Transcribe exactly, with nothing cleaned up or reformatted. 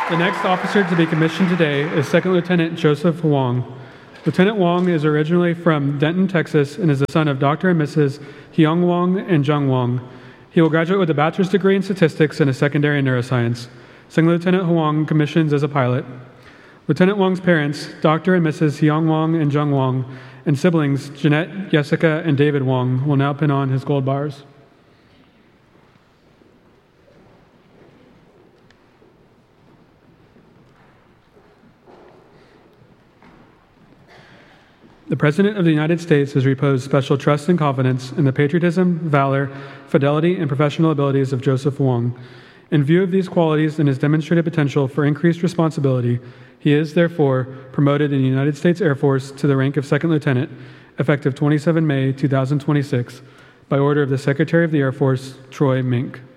The next officer to be commissioned today is Second Lieutenant Joseph Wong. Lieutenant Wong is originally from Denton, Texas, and is the son of Doctor and Missus Hyung Wong and Jung Wong. He will graduate with a bachelor's degree in statistics and a secondary in neuroscience. Second Lieutenant Wong commissions as a pilot. Lieutenant Wong's parents, Doctor and Missus Hyung Wong and Jung Wong, and siblings, Jeanette, Jessica, and David Wong, will now pin on his gold bars. The President of the United States has reposed special trust and confidence in the patriotism, valor, fidelity, and professional abilities of Joseph Wong. In view of these qualities and his demonstrated potential for increased responsibility, he is, therefore, promoted in the United States Air Force to the rank of Second Lieutenant, effective the twenty-seventh of May, two thousand twenty-six, by order of the Secretary of the Air Force, Troy Mink.